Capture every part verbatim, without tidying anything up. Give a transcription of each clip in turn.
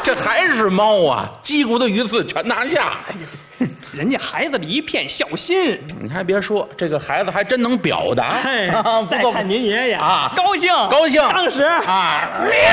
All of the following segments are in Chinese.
这还是猫啊！击鼓的鱼刺全拿下。 人家孩子里一片孝心， 你还别说，这个孩子还真能表达。 哎， 啊、 再看您爷爷啊， 高兴高兴， 当时啊，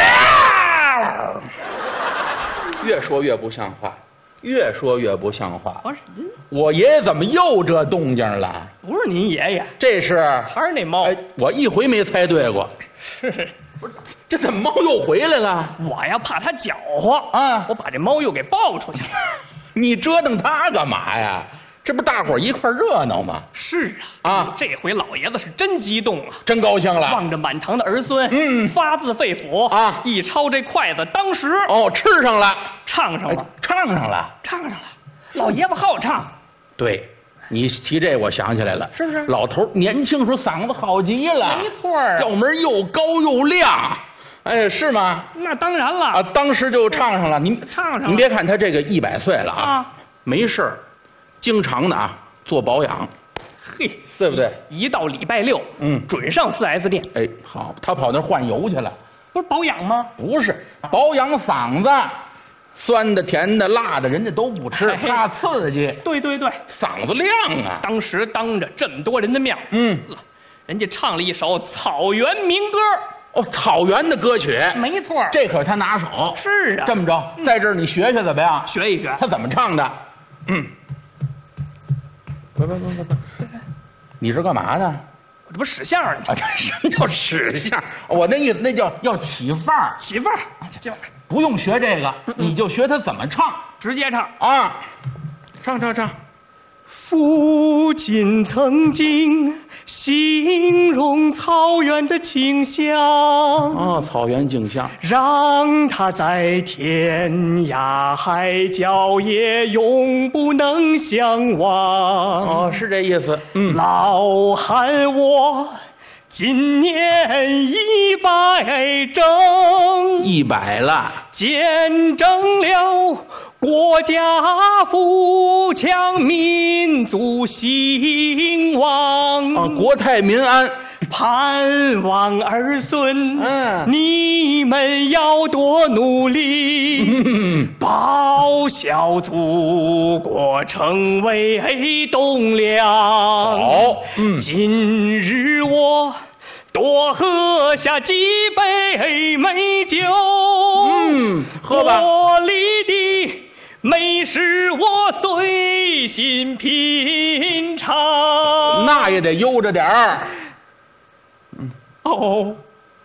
越说越不像话，越说越不像话。 不是， 我爷爷怎么又这动静了？ 不是您爷爷， 这是还是那猫？ 哎，我一回没猜对过。 是。 不是，这怎么猫又回来了？ 我呀怕它搅和啊， 我把这猫又给抱出去了。 你折腾它干嘛呀？这不大伙儿一块热闹吗？ 是啊， 啊， 这回老爷子是真激动啊， 真高兴了， 望着满堂的儿孙， 嗯， 发自肺腑啊， 一抄这筷子，当时哦吃上了， 唱上了， 哎、唱上了， 唱上了。老爷子好唱， 对。你提这我想起来了， 是不是？ 老头年轻时候嗓子好极了， 没错啊， 调门又高又亮，哎，是吗？ 那当然了啊，当时就唱上了。您唱上了， 您别看他这个一百岁了啊， 啊没事儿，经常的啊做保养， 嘿， 对不对？ 一到礼拜六， 嗯， 准上 四 S 店。 哎，好，他跑那儿换油去了， 不是保养吗？ 不是保养嗓子。酸的、甜的、辣的，人家都不吃，怕刺激。 对对对， 嗓子亮啊！ 当时当着这么多人的面， 嗯， 人家唱了一首草原民歌。 哦，草原的歌曲， 没错， 这可是他拿手。 是啊， 这么着，在这儿你学学怎么样？ 学一学， 他怎么唱的？嗯，不不不不不，你是干嘛的？ 这不使相呢？ 啊，什么叫使相？我那意思，那叫要起范儿， 起范儿，起范儿。 不用学这个，你就学他怎么唱， 直接唱啊！唱唱唱。 父亲曾经形容草原的景象， 哦，草原景象， 让他在天涯海角也永不能相忘。 哦，是这意思。嗯， 老汉我今年一百整， 一百了， 见证了国家富强，民族兴旺。 啊，国泰民安， 盼望儿孙， 嗯， 你们要多努力，嗯、报效祖国，成为栋梁。 好，嗯， 今日我多喝下几杯美酒， 嗯，喝吧。 国里的美食我随心品尝， 那也得悠着点儿。 嗯，哦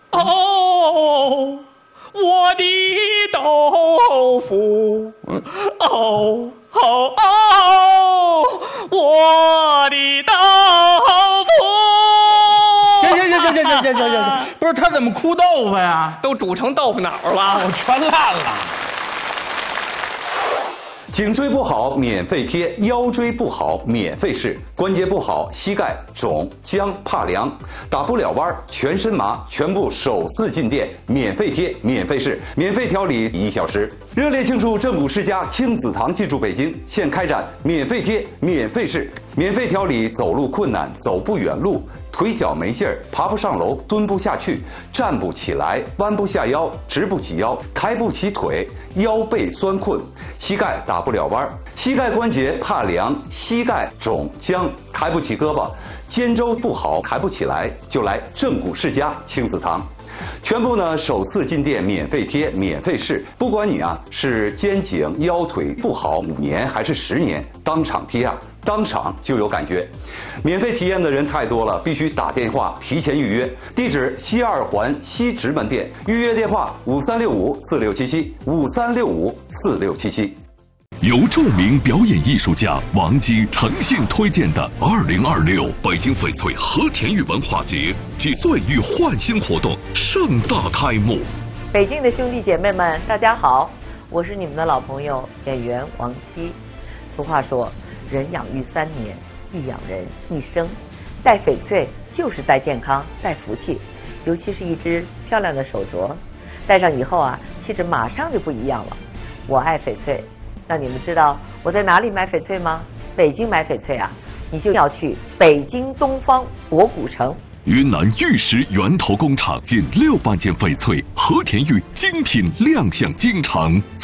哦，我的豆腐，嗯，哦哦哦，我的豆腐。 行行行行行行行行行，不是他怎么哭豆腐呀？ 都煮成豆腐脑了， 我全烂了。 颈椎不好免费贴，腰椎不好免费试，关节不好膝盖肿僵怕凉，打不了弯全身麻，全部首次进店免费贴免费试，免费调理一小时。热烈庆祝正骨世家亲子堂进驻北京，现开展免费贴免费试，免费调理走路困难走不远路，腿脚没劲儿，爬不上楼，蹲不下去，站不起来，弯不下腰，直不起腰，抬不起腿，腰背酸困，膝盖打不了弯，膝盖关节怕凉，膝盖肿僵，抬不起胳膊，肩周不好，抬不起来，就来正骨世家亲子堂。全部呢首次进店免费贴免费试，不管你啊是肩颈腰腿不好五年还是十年，当场贴啊当场就有感觉。免费体验的人太多了，必须打电话提前预约。地址西二环西直门店，预约电话五三六五四六七七五三六五四六七七。 由著名表演艺术家王姬诚信推荐的二零二六北京翡翠和田玉文化节及岁与焕新活动盛大开幕。 北京的兄弟姐妹们，大家好，我是你们的老朋友演员王姬。俗话说，人养育三年，亦养人一生。戴翡翠就是戴健康，戴福气，尤其是一只漂亮的手镯，戴上以后啊，气质马上就不一样了。我爱翡翠。那你们知道我在哪里买翡翠吗？北京买翡翠啊，你就要去北京东方博古城。 云南玉石源头工厂近六万件翡翠和田玉精品亮相京城。